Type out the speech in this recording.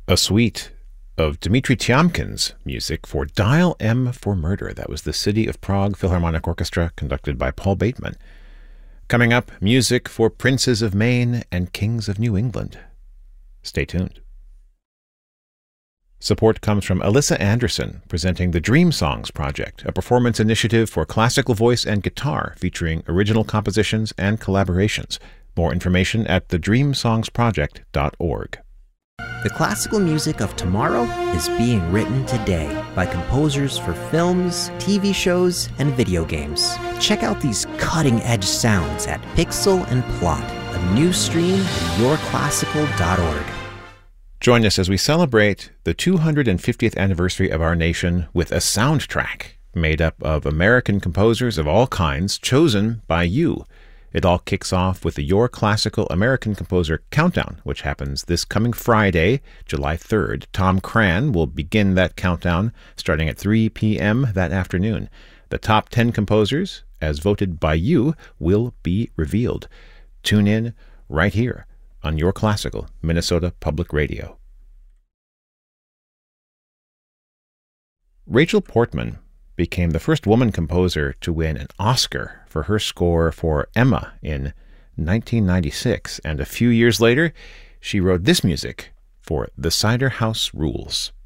A suite of Dmitri Tiomkin's music for Dial M for Murder. That was the City of Prague Philharmonic Orchestra, conducted by Paul Bateman. Coming up, music for Princes of Maine and Kings of New England. Stay tuned. Support comes from Alyssa Anderson, presenting the Dream Songs Project, a performance initiative for classical voice and guitar featuring original compositions and collaborations. More information at thedreamsongsproject.org. The classical music of tomorrow is being written today by composers for films, TV shows, and video games. Check out these cutting-edge sounds at Pixel and Plot, a new stream at yourclassical.org. Join us as we celebrate the 250th anniversary of our nation with a soundtrack made up of American composers of all kinds chosen by you. It all kicks off with the Your Classical American Composer Countdown, which happens this coming Friday, July 3rd. Tom Cran will begin that countdown starting at 3 p.m. that afternoon. The top 10 composers, as voted by you, will be revealed. Tune in right here on Your Classical, Minnesota Public Radio. Rachel Portman became the first woman composer to win an Oscar for her score for Emma in 1996, and a few years later, she wrote this music for The Cider House Rules.